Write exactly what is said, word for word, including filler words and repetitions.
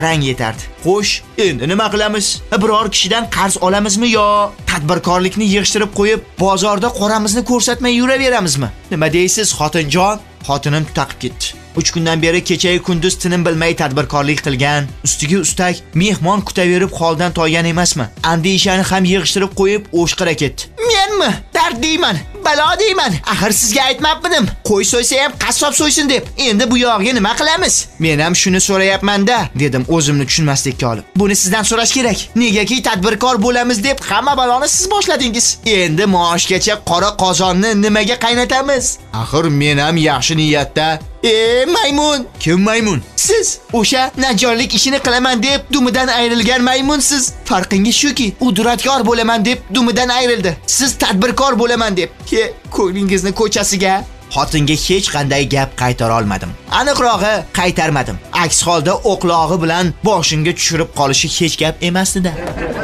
rang yetardi. Xo'sh, endi nima qilamiz? Biror kishidan qarz olamizmi yo tadbirkorlikni yig'ishtirib qo'yib, bozorda qoramizni ko'rsatmay yuraveramizmi? Nima deysiz, xotinjon? Xotinim taqib ketdi. uch kundan beri kecha-yu kunduz tinim bilmay tadbirkorlik qilgan, ustiga ustak mehmon kutaverib holdan toygan emasmi? Andishani ham yig'ishtirib qo'yib o'shqira ketdi. Menmi? Dard deyman, balo deyman. Axir sizga aytmabmidim, qo'y so'ysa ham qassob so'ysin deb. Endi bu yog'iga nima qilamiz? Men ham shuni so'rayapman-da, dedim o'zimni tushunmaslikka olib. Buni sizdan so'rash kerak. Negaki tadbirkor bo'lamiz deb hamma baloni siz boshladingiz. Endi maoshgacha qora qozonni nimaga qaynatamiz? Axir men ham yaxshi niyatda E maymun. Kim maymun? Siz. O'sha najjonlik ishini qilaman deb dumidan ayrilgan maymunsiz. Farqingiz shuki, u duratkor bo'laman deb dumidan ayrildi. Siz tadbirkor bo'laman deb. Ke, ko'nglingizni ko'chasiga. Xotinga hech qanday gap qaytara olmadim. Aniqrog'i qaytarmadim. Aks holda o'qlog'i bilan boshimga tushirib qolishi hech gap emasdi-da.